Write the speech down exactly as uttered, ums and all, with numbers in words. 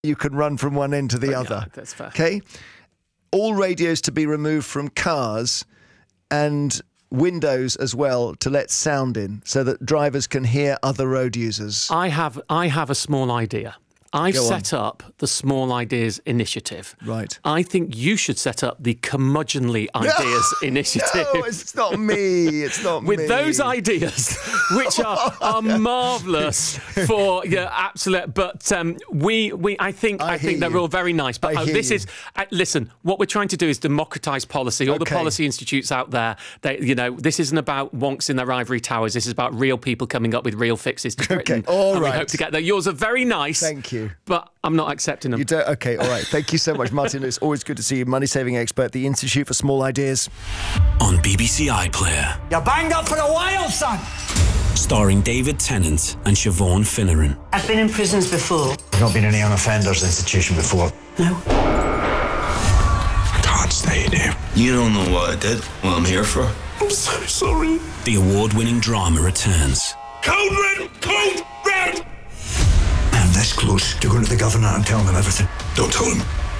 you can run from one end to the Oh, other. yeah, that's fair. Okay? All radios to be removed from cars and windows as well to let sound in so that drivers can hear other road users. I have I have a small idea. I've Go on. set up the Small Ideas Initiative. Right. I think you should set up the Curmudgeonly Ideas Initiative. No, it's not me. It's not With me. those ideas, which are, are marvellous for yeah, absolute. But um, we we I think I I, think hear they're you. all very nice. But I uh, hear this you. is uh, listen. What we're trying to do is democratise policy. All the Okay. policy institutes out there, they you know, this isn't about wonks in their ivory towers. This is about real people coming up with real fixes to Britain. Okay, all and right. we hope to get there. Yours are very nice. Thank you. But I'm not accepting them. You don't? Okay, all right. Thank you so much, Martin. It's always good to see you. Money-saving expert, the Institute for Small Ideas. On B B C iPlayer. You're banged up for a while, son. Starring David Tennant and Siobhan Finneran. I've been in prisons before. You've not been in a young offenders institution before. No. Can't stay in here. You don't know what I did, what I'm here for. I'm so sorry. The award-winning drama returns. Code red! Code red! I'm this close to going to the governor and telling him everything. Don't tell him.